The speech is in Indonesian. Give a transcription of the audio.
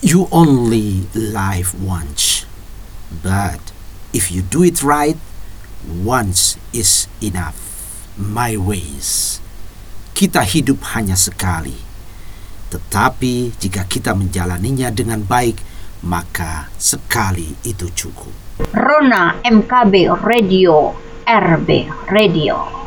You only live once, but if you do it right, once is enough. My ways. Kita hidup hanya sekali, tetapi jika kita menjalaninya dengan baik, maka sekali itu cukup. Rona MKB Radio, RB Radio.